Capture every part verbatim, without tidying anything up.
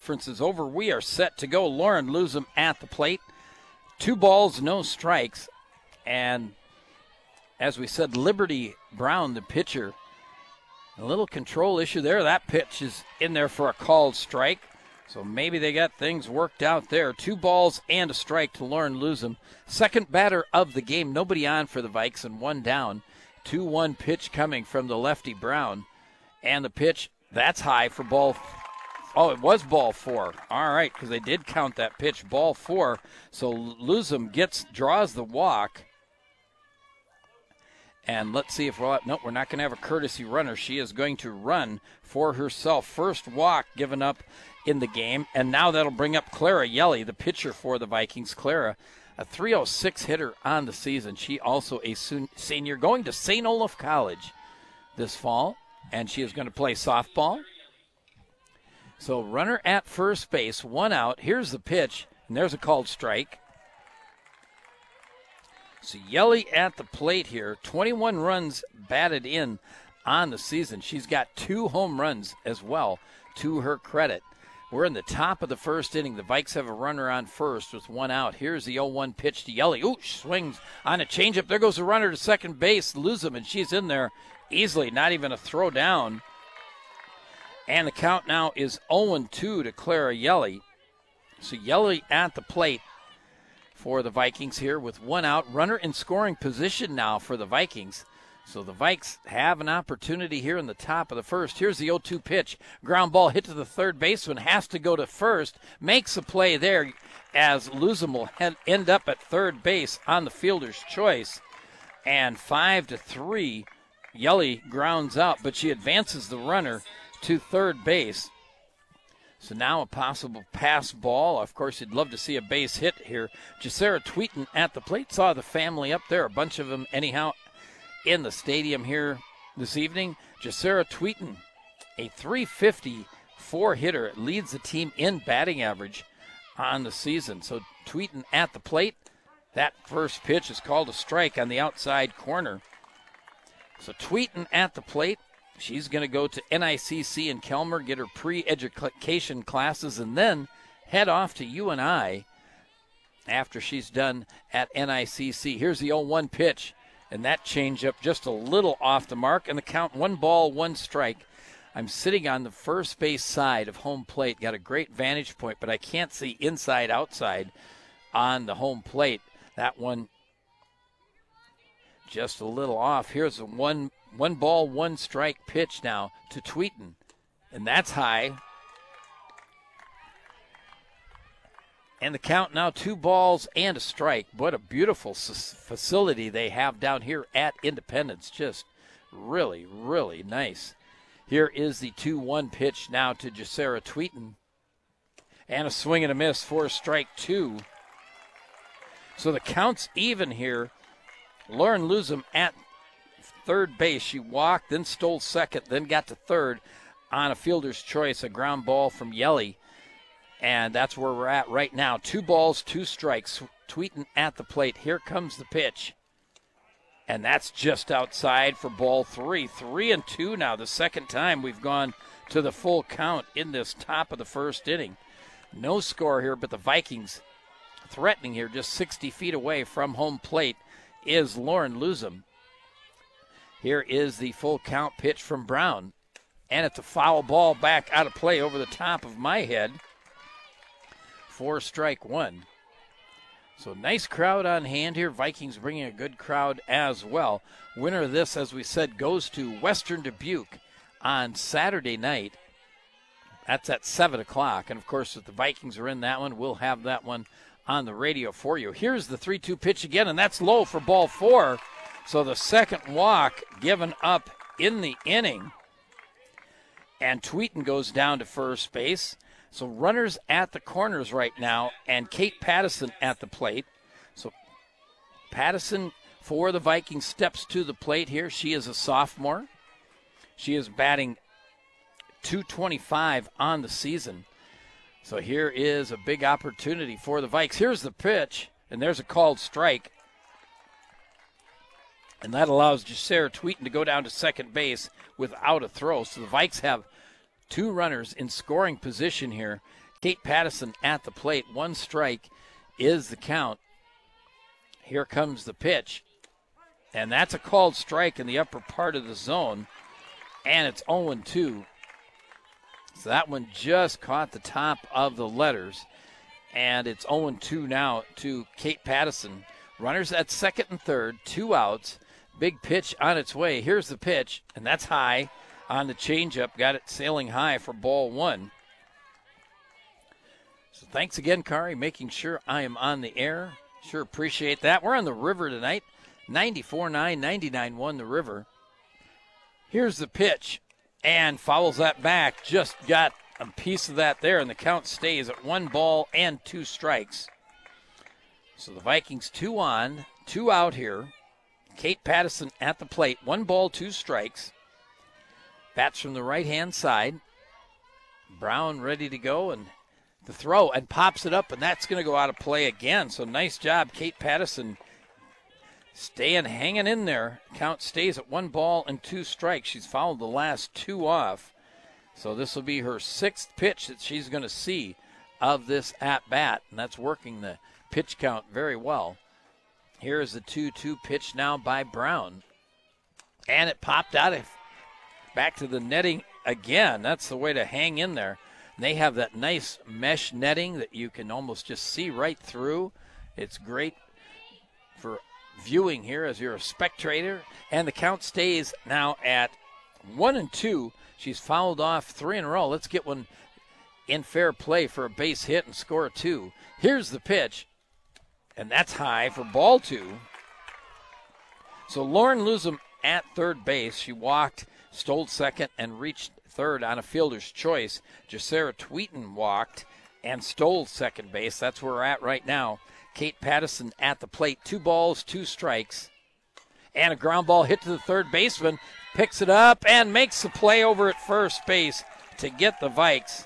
conference is over. We are set to go. Lauren Lusum at the plate. Two balls, no strikes. And as we said, Liberty Brown, the pitcher, a little control issue there. That pitch is in there for a called strike. So maybe they got things worked out there. Two balls and a strike to Lauren Lusum. Second batter of the game. Nobody on for the Vikes and one down. two one pitch coming from the lefty Brown. And the pitch, that's high for ball. Oh, it was ball four. All right, because they did count that pitch, ball four. So Lusum gets, draws the walk. And let's see if we're, no, we're not going to have a courtesy runner. She is going to run for herself. First walk given up in the game. And now that'll bring up Clara Yelly, the pitcher for the Vikings. Clara, a three oh six hitter on the season. She also a senior going to Saint Olaf College this fall. And she is going to play softball. So runner at first base, one out. Here's the pitch, and there's a called strike. So Yelly at the plate here. twenty-one runs batted in on the season. She's got two home runs as well to her credit. We're in the top of the first inning. The Vikes have a runner on first with one out. Here's the oh one pitch to Yelly. Ooh, swings on a changeup. There goes the runner to second base. Lusum, and she's in there easily. Not even a throw down. And the count now is oh two to Clara Yelly. So Yelly at the plate for the Vikings here with one out. Runner in scoring position now for the Vikings. So the Vikes have an opportunity here in the top of the first. Here's the oh two pitch. Ground ball hit to the third baseman. Has to go to first. Makes a play there as Lusum will head, end up at third base on the fielder's choice. And five to three, Yelly grounds out, but she advances the runner to third base. So now a possible pass ball. Of course, you'd love to see a base hit here. Jacera Tweeten at the plate. Saw the family up there, a bunch of them anyhow, in the stadium here this evening. Jacera Tweeten, a three fifty-four hitter, leads the team in batting average on the season. So Tweeten at the plate. That first pitch is called a strike on the outside corner. So Tweeten at the plate. She's going to go to N I C C in Kelmer, get her pre-education classes, and then head off to U N I after she's done at N I C C. Here's the oh one pitch, and that changeup just a little off the mark, and the count one ball, one strike. I'm sitting on the first base side of home plate. Got a great vantage point, but I can't see inside, outside on the home plate. That one just a little off. Here's a one one ball, one strike pitch now to Tweeten, and that's high. And the count now two balls and a strike. What a beautiful s- facility they have down here at Independence. Just really, really nice. Here is the two one pitch now to Jacera Tweeten. And a swing and a miss for strike two. So the count's even here. Lauren Lusum at third base. She walked, then stole second, then got to third on a fielder's choice, a ground ball from Yelly. And that's where we're at right now. Two balls, two strikes. Tweeten at the plate. Here comes the pitch. And that's just outside for ball three. Three and two now. The second time we've gone to the full count in this top of the first inning. No score here, but the Vikings threatening here just sixty feet away from home plate is Lauren Lusum. Here is the full count pitch from Brown. And it's a foul ball back out of play over the top of my head for strike one. So nice crowd on hand here. Vikings bringing a good crowd as well. Winner of this, as we said, goes to Western Dubuque on Saturday night. That's at seven o'clock. And, of course, if the Vikings are in that one, we'll have that one on the radio for you. Here's the three two pitch again, and that's low for ball four. So the second walk given up in the inning. And Tweeten goes down to first base. So runners at the corners right now, and Kate Pattison at the plate. So Pattison for the Vikings steps to the plate here. She is a sophomore. She is batting two twenty-five on the season. So here is a big opportunity for the Vikes. Here's the pitch, and there's a called strike. And that allows Jacera Tweeten to go down to second base without a throw. So the Vikes have two runners in scoring position here. Kate Pattison at the plate. One strike is the count. Here comes the pitch. And that's a called strike in the upper part of the zone. And it's oh and two. So that one just caught the top of the letters. And it's oh and two now to Kate Pattison. Runners at second and third, two outs. Big pitch on its way. Here's the pitch, and that's high on the changeup. Got it sailing high for ball one. So thanks again, Kari, making sure I am on the air. Sure appreciate that. We're on the River tonight. ninety-four point nine, ninety-nine point one the River. Here's the pitch, and fouls that back. Just got a piece of that there, and the count stays at one ball and two strikes. So the Vikings two on, two out here. Kate Pattison at the plate. One ball, two strikes. Bats from the right-hand side. Brown ready to go, and the throw, and pops it up, and that's going to go out of play again. So nice job, Kate Pattison, staying, hanging in there. Count stays at one ball and two strikes. She's fouled the last two off. So this will be her sixth pitch that she's going to see of this at-bat, and that's working the pitch count very well. Here is the two two pitch now by Brown. And it popped out of back to the netting again. That's the way to hang in there. And they have that nice mesh netting that you can almost just see right through. It's great for viewing here as you're a spectator. And the count stays now at one and two. She's fouled off three in a row. Let's get one in fair play for a base hit and score a two. Here's the pitch. And that's high for ball two. So Lauren Lusum at third base. She walked, stole second, and reached third on a fielder's choice. Jacera Tweeten walked and stole second base. That's where we're at right now. Kate Pattison at the plate. Two balls, two strikes. And a ground ball hit to the third baseman. Picks it up and makes the play over at first base to get the Vikes.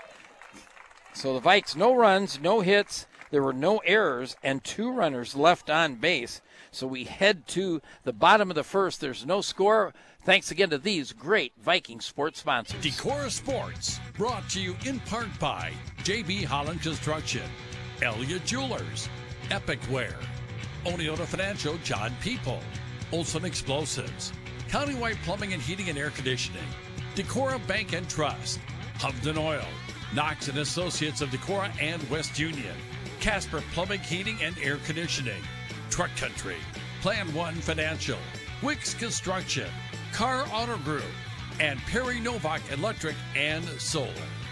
So the Vikes, no runs, no hits. There were no errors and two runners left on base. So we head to the bottom of the first. There's no score. Thanks again to these great Viking sports sponsors. Decora Sports, brought to you in part by J B Holland Construction, Elliott Jewelers, Epic Wear, Oneota Financial, John People, Olson Explosives, Countywide Plumbing and Heating and Air Conditioning, Decora Bank and Trust, Hovden Oil, Knox and Associates of Decora and West Union, Casper Plumbing, Heating, and Air Conditioning, Truck Country, Plan One Financial, Wicks Construction, Car Auto Group, and Perry Novak Electric and Solar.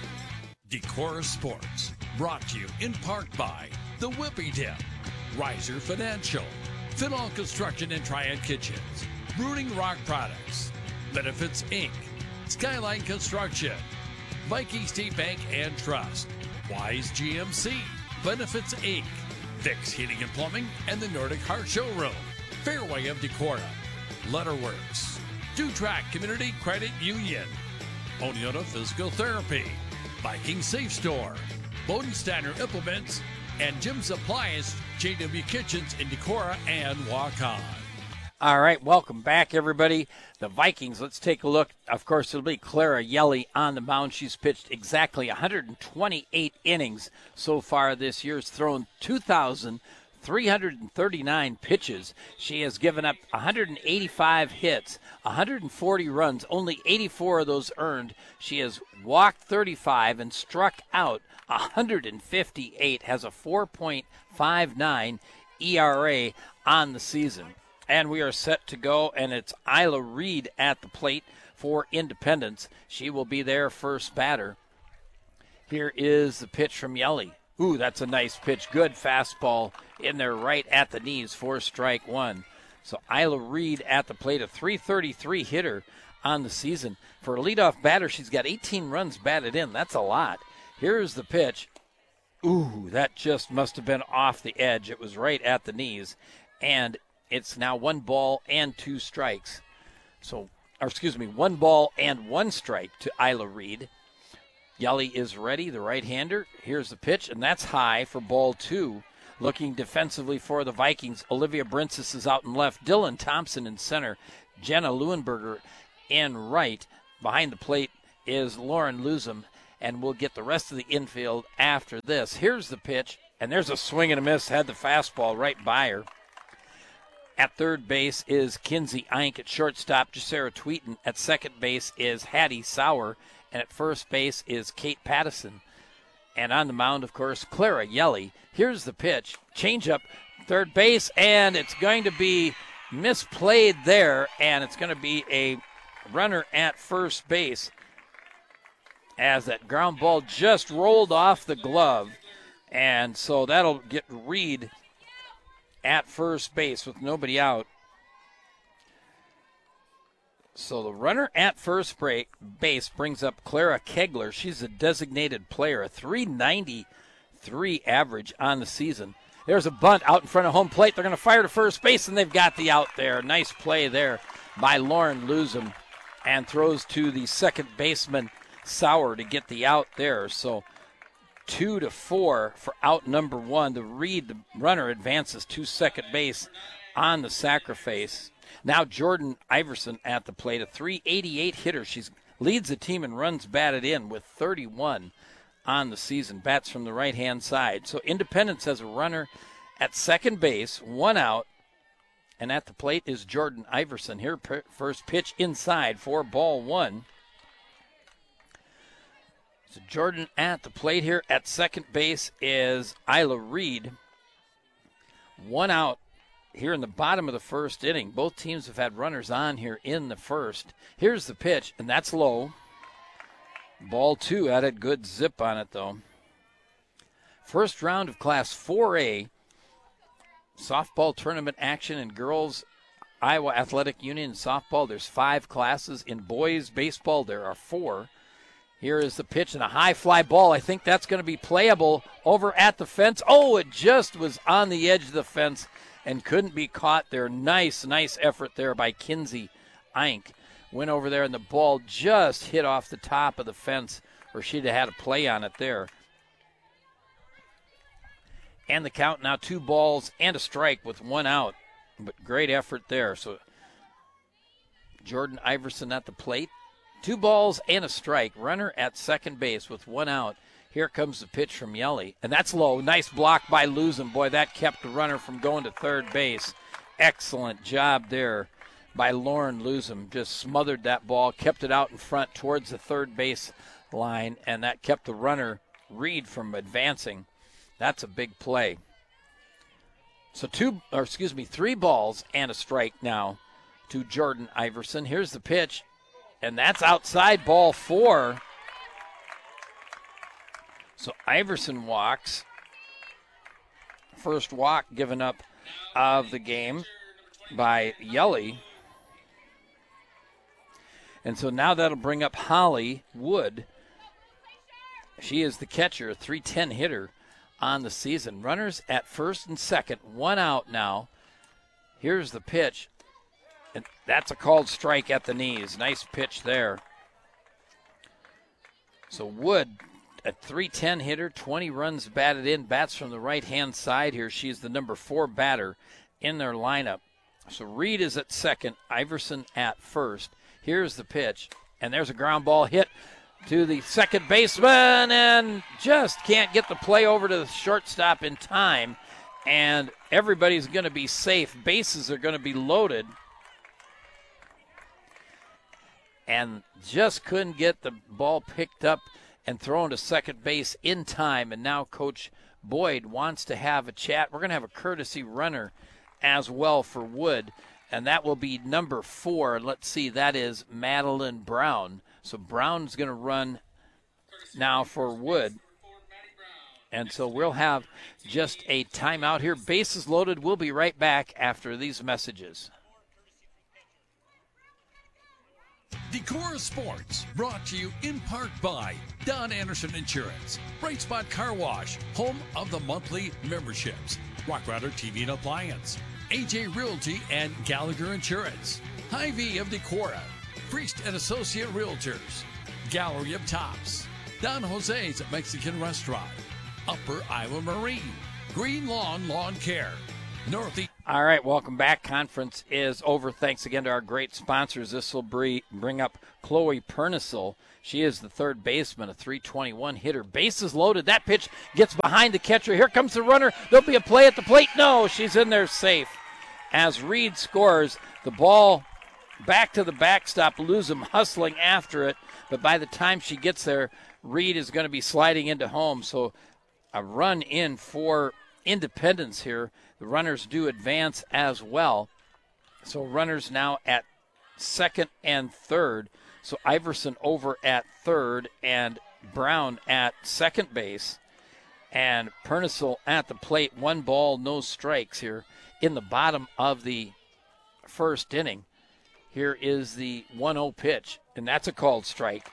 Decora Sports, brought to you in part by The Whippy Dip, Riser Financial, Finall Construction and Triad Kitchens, Brooding Rock Products, Benefits Incorporated, Skyline Construction, Viking State Bank and Trust, Wise G M C, Benefits Incorporated, Vicks Heating and Plumbing, and the Nordic Heart Showroom, Fairway of Decora, Letterworks, Dutrack Community Credit Union, Oneota Physical Therapy, Viking Safe Store, Bodensteiner Implements, and Jim's Appliance, J W Kitchens in Decora and Waukon. All right, welcome back, everybody. The Vikings, let's take a look. Of course, it'll be Clara Yelly on the mound. She's pitched exactly one hundred twenty-eight innings so far this year. Has thrown two thousand three hundred thirty-nine pitches. She has given up one hundred eighty-five hits, one hundred forty runs, only eighty-four of those earned. She has walked thirty-five and struck out one hundred fifty-eight, has a four point five nine E R A on the season. And we are set to go, and it's Isla Reed at the plate for Independence. She will be their first batter. Here is the pitch from Yelly. Ooh, that's a nice pitch. Good fastball in there right at the knees for strike one. So Isla Reed at the plate, a three thirty-three hitter on the season. For a leadoff batter, she's got eighteen runs batted in. That's a lot. Here's the pitch. Ooh, that just must have been off the edge. It was right at the knees. And it's now one ball and two strikes. So, or excuse me, one ball and one strike to Isla Reed. Yelly is ready, the right-hander. Here's the pitch, and that's high for ball two. Looking defensively for the Vikings, Olivia Brinsis is out in left. Dylan Thompson in center. Jenna Leuenberger in right. Behind the plate is Lauren Lusum. and we'll get the rest of the infield after this. Here's the pitch, and there's a swing and a miss. Had the fastball right by her. At third base is Kinsey Eink. At shortstop, Jacera Tweeten. At second base is Hattie Sauer. And at first base is Kate Pattison. And on the mound, of course, Clara Yelly. Here's the pitch. Changeup, third base, and it's going to be misplayed there, and it's going to be a runner at first base as that ground ball just rolled off the glove. And so that'll get Reed at first base with nobody out. So the runner at first break, base brings up Clara Kegler. She's a designated player, a three ninety-three average on the season. There's a bunt out in front of home plate. They're going to fire to first base, and they've got the out there. Nice play there by Lauren Luzum, and throws to the second baseman, Sauer, to get the out there. So two to four for out number one. The Reed, the runner, advances to second base on the sacrifice. Now Jordan Iverson at the plate, a three eighty-eight hitter. She leads the team in runs batted in with thirty-one on the season. Bats from the right-hand side. So Independence has a runner at second base, one out, and at the plate is Jordan Iverson. Here, first pitch inside for ball one. So Jordan at the plate here. At second base is Isla Reed. One out here in the bottom of the first inning. Both teams have had runners on here in the first. Here's the pitch, and that's low. Ball two had a good zip on it, though. First round of Class four A softball tournament action in girls Iowa Athletic Union softball. There's five classes. In boys baseball, there are four. Here is the pitch and a high fly ball. I think that's going to be playable over at the fence. Oh, it just was on the edge of the fence and couldn't be caught there. Nice, nice effort there by Kinsey Eink. Went over there and the ball just hit off the top of the fence, or she'd have had a play on it there. And the count now two balls and a strike with one out. But great effort there. So Jordan Iverson at the plate. Two balls and a strike. Runner at second base with one out. Here comes the pitch from Yelly. And that's low. Nice block by Luzum. Boy, that kept the runner from going to third base. Excellent job there by Lauren Luzum. Just smothered that ball, kept it out in front towards the third base line, and that kept the runner, Reed, from advancing. That's a big play. So two, or excuse me, three balls and a strike now to Jordan Iverson. Here's the pitch, and that's outside, ball four. So Iverson walks. First walk given up of the game by Yelly. And so now that'll bring up Holly Wood. She is the catcher, a three ten hitter on the season. Runners at first and second, one out now. Here's the pitch. And that's a called strike at the knees. Nice pitch there. So Wood, a three ten hitter, twenty runs batted in, bats from the right-hand side here. She's the number four batter in their lineup. So Reed is at second, Iverson at first. Here's the pitch, and there's a ground ball hit to the second baseman, and just can't get the play over to the shortstop in time, and everybody's going to be safe. Bases are going to be loaded, and just couldn't get the ball picked up and thrown to second base in time, and now Coach Boyd wants to have a chat. We're going to have a courtesy runner as well for Wood, and that will be number four. Let's see, that is Madeline Brown. So Brown's going to run now for Wood. And so we'll have just a timeout here. Bases loaded. We'll be right back after these messages. Decor Sports, brought to you in part by Don Anderson Insurance, Bright Spot Car Wash, home of the monthly memberships, Rock Rider T V and Appliance, A J Realty and Gallagher Insurance, Hy-Vee of Decorah, Priest and Associate Realtors, Gallery of Tops, Don Jose's Mexican Restaurant, Upper Iowa Marine, Green Lawn Lawn Care, Northeast. All right, welcome back. Conference is over. Thanks again to our great sponsors. This will bring up Chloe Pernisel. She is the third baseman, a three twenty-one hitter. Bases loaded. That pitch gets behind the catcher. Here comes the runner. There'll be a play at the plate. No, she's in there safe. As Reed scores, the ball back to the backstop. Luzum hustling after it, but by the time she gets there, Reed is going to be sliding into home. So a run in for Independence here. The runners do advance as well. So runners now at second and third. So Iverson over at third and Brown at second base. And Pernisel at the plate. One ball, no strikes here in the bottom of the first inning. Here is the one oh pitch, and that's a called strike.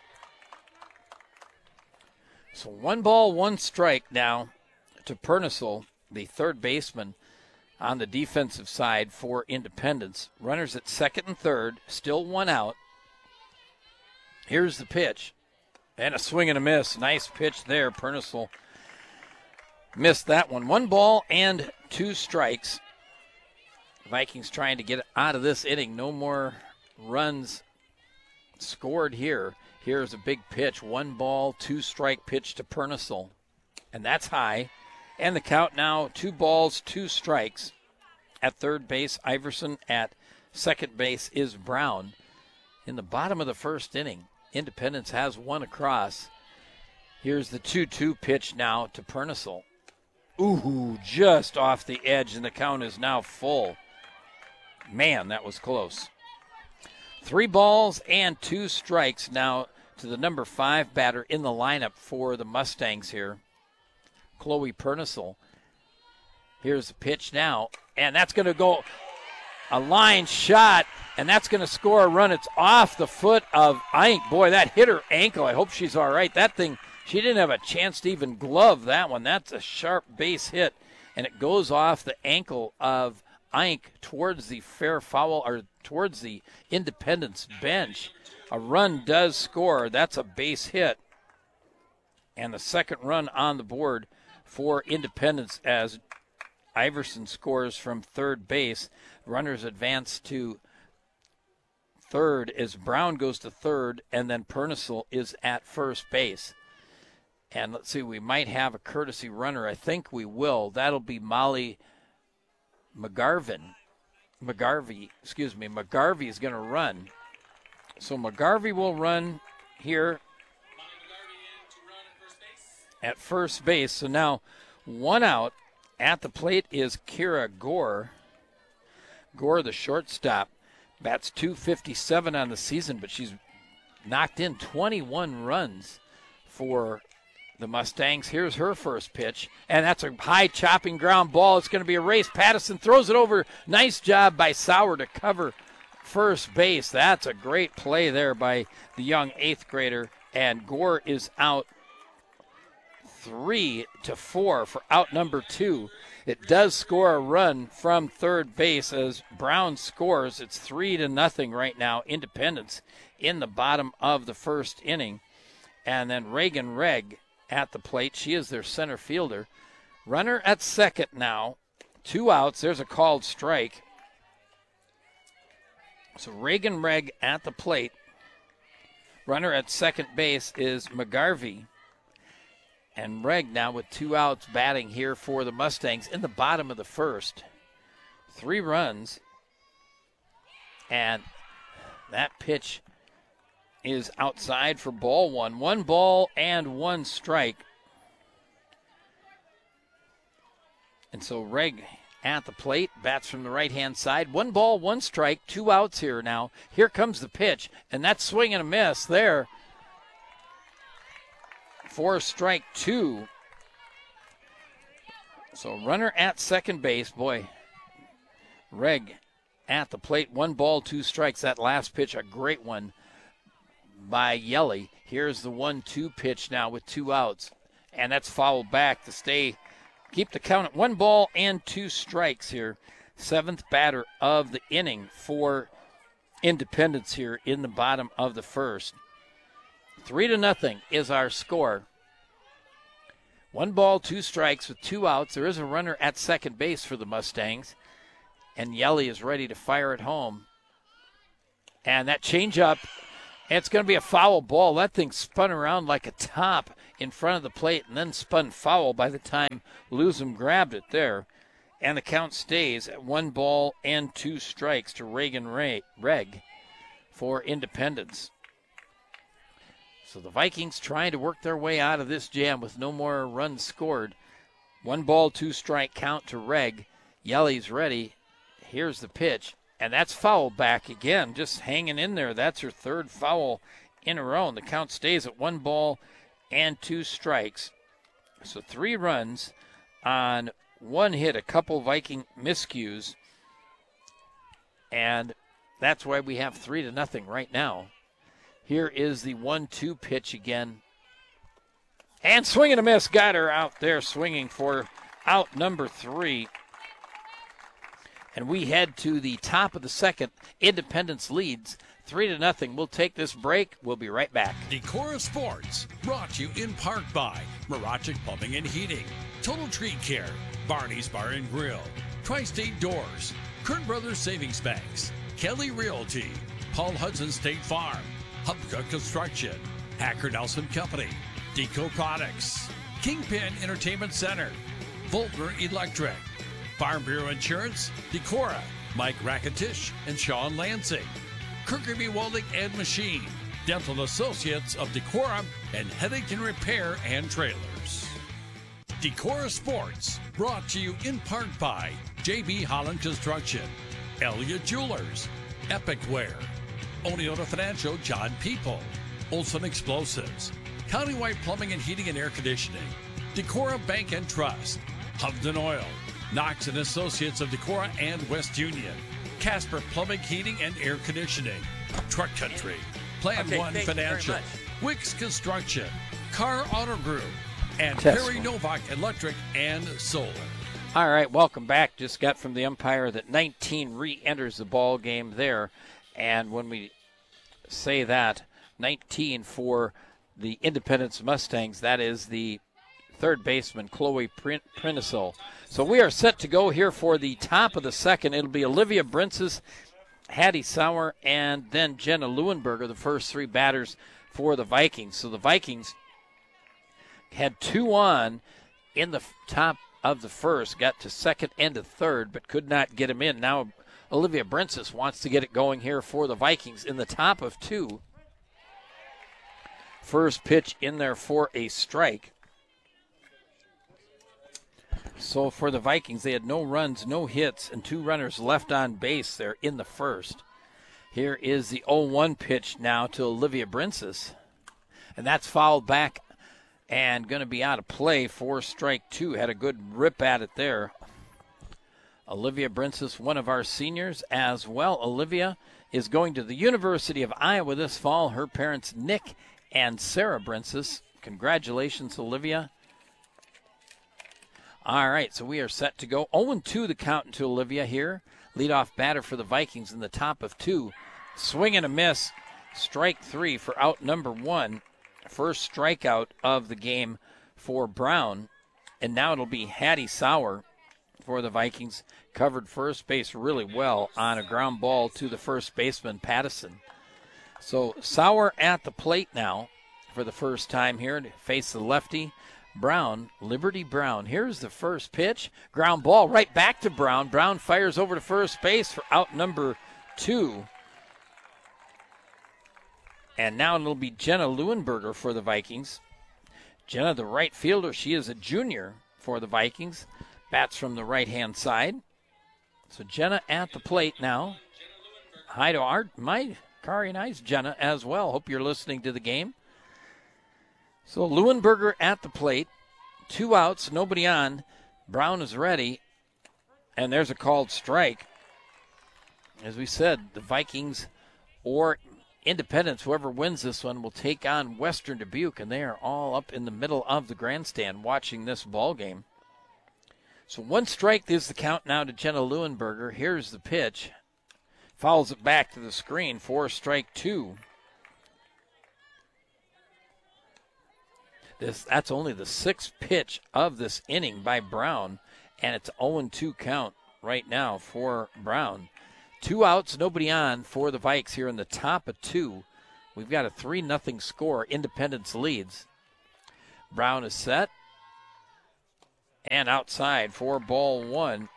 So one ball, one strike now to Pernisel, the third baseman on the defensive side for Independence. Runners at second and third, still one out. Here's the pitch, and a swing and a miss. Nice pitch there. Pernisel missed that one. One ball and two strikes. Vikings trying to get out of this inning. No more runs scored here. Here's a big pitch. One ball, two strike pitch to Pernisel, and that's high. And the count now, two balls, two strikes. At third base, Iverson. At second base is Brown. In the bottom of the first inning, Independence has one across. Here's the two two pitch now to Pernisel. Ooh, just off the edge, and the count is now full. Man, that was close. Three balls and two strikes now to the number five batter in the lineup for the Mustangs here, Chloe Pernisel. Here's the pitch now, and that's going to go a line shot, and that's going to score a run. It's off the foot of Ink. Boy, that hit her ankle. I hope she's all right. That thing, she didn't have a chance to even glove that one. That's a sharp base hit, and it goes off the ankle of Ink towards the fair foul, or towards the Independence bench. A run does score. That's a base hit. And the second run on the board for Independence as Iverson scores from third base. Runners advance to third as Brown goes to third, and then Pernisel is at first base. And let's see, we might have a courtesy runner. I think we will. That'll be Molly McGarvin. McGarvey, excuse me, McGarvey is going to run. So McGarvey will run here at first base. So now one out. At the plate is Kira Gore. Gore, the shortstop, bats two fifty-seven on the season, but she's knocked in twenty-one runs for the Mustangs. Here's her first pitch, and that's a high chopping ground ball. It's going to be a race. Pattison throws it over. Nice job by Sauer to cover first base. That's a great play there by the young eighth grader, and Gore is out three to four for out number two. It does score a run from third base as Brown scores. It's three to nothing right now. Independence in the bottom of the first inning. And then Reagan Reg at the plate. She is their center fielder. Runner at second now. Two outs. There's a called strike. So Reagan Reg at the plate. Runner at second base is McGarvey. And Reg now with two outs batting here for the Mustangs in the bottom of the first. Three runs. And that pitch is outside for ball one. One ball and one strike. And so Reg at the plate, bats from the right-hand side. One ball, one strike, two outs here now. Here comes the pitch, and that's swing and a miss there. For strike two. So runner at second base. Boy, Reg at the plate. One ball, two strikes. That last pitch, a great one by Yelly. Here's the one two pitch now with two outs. And that's fouled back to stay, keep the count at one ball and two strikes here. Seventh batter of the inning for Independence here in the bottom of the first. Three to nothing is our score. One ball, two strikes with two outs. There is a runner at second base for the Mustangs. and Yelly is ready to fire it home. And that changeup, and it's going to be a foul ball. That thing spun around like a top in front of the plate and then spun foul by the time Luzum grabbed it there. And the count stays at one ball and two strikes to Reagan Ray, Reg for Independence. So the Vikings trying to work their way out of this jam with no more runs scored. One ball, two strike count to Reg. Yelly's ready. Here's the pitch. And that's foul back again, just hanging in there. That's her third foul in a row. And the count stays at one ball and two strikes. So three runs on one hit, a couple Viking miscues. And that's why we have three to nothing right now. Here is the one two pitch again. And swing and a miss. Got her out there swinging for out number three. And we head to the top of the second. Independence leads three to nothing. We'll take this break. We'll be right back. Decorah Sports, brought to you in part by Mirachik Plumbing and Heating, Total Tree Care, Barney's Bar and Grill, Tri-State Doors, Kern Brothers Savings Banks, Kelly Realty, Paul Hudson State Farm, Hubka Construction, Hacker Nelson Company, Deco Products, Kingpin Entertainment Center, Voltner Electric, Farm Bureau Insurance, Decorah, Mike Raketish, and Sean Lansing, Kirkby Welding and Machine, Dental Associates of Decorah, and Headington Repair and Trailers. Decorah Sports, brought to you in part by J B Holland Construction, Elliott Jewelers, Epic Wear, Oneota Financial John People, Olson Explosives, Countywide Plumbing and Heating and Air Conditioning, Decorah Bank and Trust, Hovden Oil, Knox and Associates of Decorah and West Union, Casper Plumbing, Heating and Air Conditioning, Truck Country, Plan okay, One Financial, Wicks Construction, Car Auto Group, and Test Perry one. Novak Electric and Solar. All right, welcome back. Just got from the umpire that nineteen re-enters the ball game there. And when we say that, nineteen for the Independence Mustangs, that is the third baseman, Chloe Prinisel. So we are set to go here for the top of the second. It'll be Olivia Brinces, Hattie Sauer, and then Jenna Leuenberger, the first three batters for the Vikings. So the Vikings had two on in the top of the first, got to second and to third, but could not get him in. Now Olivia Brinces wants to get it going here for the Vikings in the top of two. First pitch in there for a strike. So for the Vikings, they had no runs, no hits, and two runners left on base there in the first. Here is the oh one pitch now to Olivia Brinces. And that's fouled back and going to be out of play for strike two. Had a good rip at it there. Olivia Brinces, one of our seniors as well. Olivia is going to the University of Iowa this fall. Her parents, Nick and Sarah Brinces. Congratulations, Olivia. All right, so we are set to go. oh two the count to Olivia here. Leadoff batter for the Vikings in the top of two. Swing and a miss. Strike three for out number one. First strikeout of the game for Brown. And now it'll be Hattie Sauer for the Vikings. Covered first base really well on a ground ball to the first baseman, Pattison. So Sauer at the plate now for the first time here to face the lefty. Brown, Liberty Brown. Here's the first pitch. Ground ball right back to Brown. Brown fires over to first base for out number two. And now it'll be Jenna Leuenberger for the Vikings. Jenna, the right fielder, she is a junior for the Vikings. Bats from the right-hand side. So Jenna at the plate now. Hi to our, my Kari nice Jenna as well. Hope you're listening to the game. So Leuenberger at the plate. Two outs, nobody on. Brown is ready. And there's a called strike. As we said, the Vikings or Independence, whoever wins this one, will take on Western Dubuque. And they are all up in the middle of the grandstand watching this ball game. So one strike is the count now to Jenna Leuenberger. Here's the pitch. Fouls it back to the screen for strike two. This That's only the sixth pitch of this inning by Brown, and it's oh two count right now for Brown. Two outs, nobody on for the Vikes here in the top of two. We've got a three nothing score. Independence leads. Brown is set. And outside for ball one.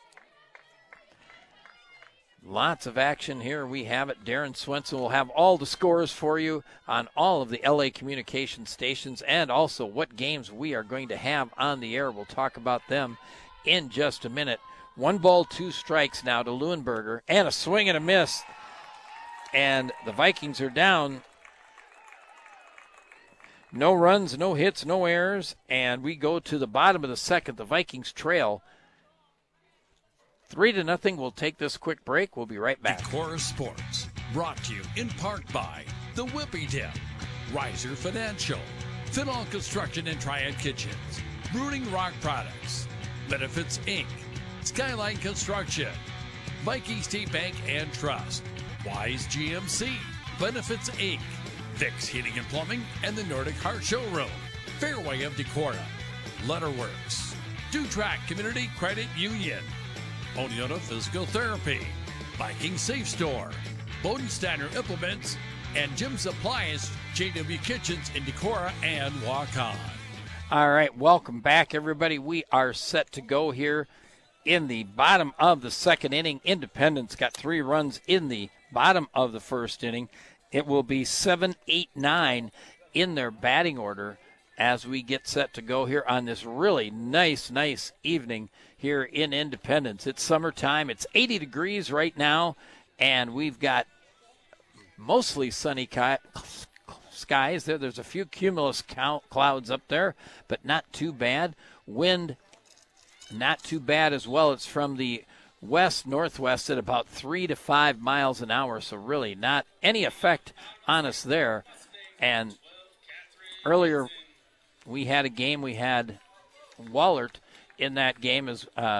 Lots of action here. We have it. Darren Swenson will have all the scores for you on all of the L A communication stations and also what games we are going to have on the air. We'll talk about them in just a minute. One ball, two strikes now to Leuenberger, and a swing and a miss. And the Vikings are down. No runs, no hits, no errors, and we go to the bottom of the second. The Vikings trail Three to nothing. We'll take this quick break. We'll be right back. Decorah Sports, brought to you in part by The Whippy Dip, Riser Financial, Finall Construction and Triad Kitchens, Brooding Rock Products, Benefits Incorporated, Skyline Construction, Viking State Bank and Trust, Wise G M C, Benefits Incorporated, Vicks Heating and Plumbing, and the Nordic Heart Showroom, Fairway of Decorah, Letterworks, Dutrack Community Credit Union, Oneota Physical Therapy, Viking Safe Store, Bodensteiner Implements, and Jim's Appliance, J W Kitchens in Decorah and Waukon. All right, welcome back, everybody. We are set to go here in the bottom of the second inning. Independence got three runs in the bottom of the first inning. It will be seven, eight, nine in their batting order as we get set to go here on this really nice, nice evening here in Independence. It's summertime. It's eighty degrees right now, and we've got mostly sunny ki- skies there. There's a few cumulus count clouds up there, but not too bad. Wind, not too bad as well. It's from the west-northwest at about three to five miles an hour, so really not any effect on us there. And earlier we had a game. We had Wahlert in that game as uh,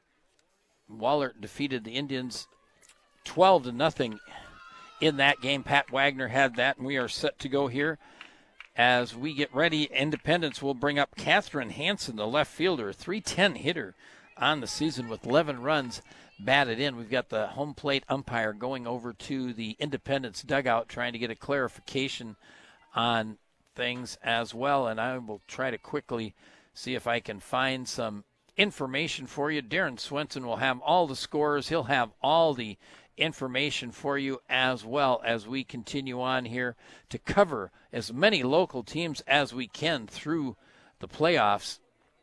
Wahlert defeated the Indians twelve to nothing in that game. Pat Wagner had that, and we are set to go here as we get ready. Independence will bring up Catherine Hansen, the left fielder, three ten hitter on the season with eleven runs batted in. We've got the home plate umpire going over to the Independence dugout trying to get a clarification on things as well, and I will try to quickly see if I can find some information for you. Darren Swenson will have all the scores. He'll have all the information for you as well as we continue on here to cover as many local teams as we can through the playoffs.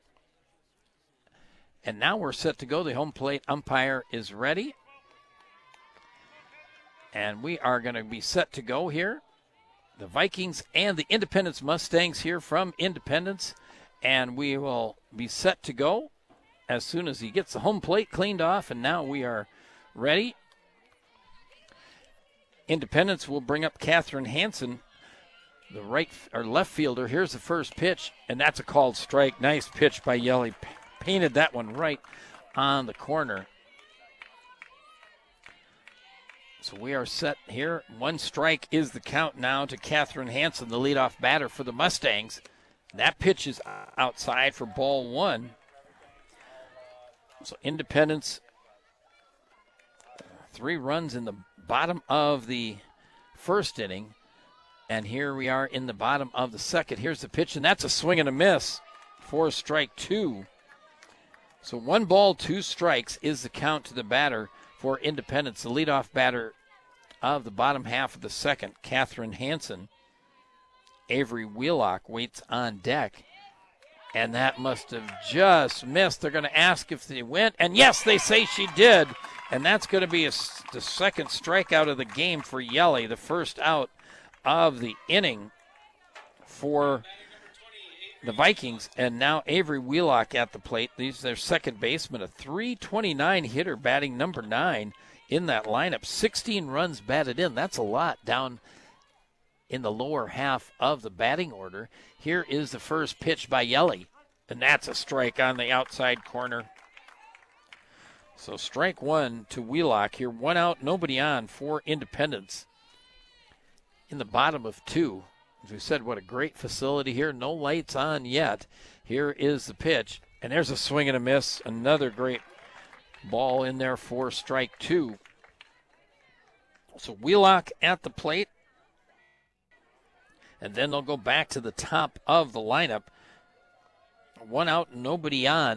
And now we're set to go. The home plate umpire is ready. And we are going to be set to go here. The Vikings and the Independence Mustangs here from Independence. And we will be set to go as soon as he gets the home plate cleaned off. And now we are ready. Independence will bring up Catherine Hansen, the right or left fielder. Here's the first pitch, and that's a called strike. Nice pitch by Yelly. Painted that one right on the corner. So we are set here. One strike is the count now to Catherine Hansen, the leadoff batter for the Mustangs. That pitch is outside for ball one. So Independence, three runs in the bottom of the first inning. And here we are in the bottom of the second. Here's the pitch, and that's a swing and a miss for strike two. So one ball, two strikes is the count to the batter for Independence, the leadoff batter of the bottom half of the second, Catherine Hansen. Avery Wheelock waits on deck, and that must have just missed. They're going to ask if they went, and yes, they say she did, and that's going to be a, the second strikeout of the game for Yelly, the first out of the inning for the Vikings. And now Avery Wheelock at the plate. These are their second baseman, a three twenty-nine hitter, batting number nine in that lineup. sixteen runs batted in. That's a lot down in the lower half of the batting order. Here is the first pitch by Yelly, and that's a strike on the outside corner. So strike one to Wheelock here. One out, nobody on for Independence. In the bottom of two. As we said, what a great facility here. No lights on yet. Here is the pitch, and there's a swing and a miss. Another great Ball in there for strike two. So Wheelock at the plate. And then they'll go back to the top of the lineup. One out, nobody on.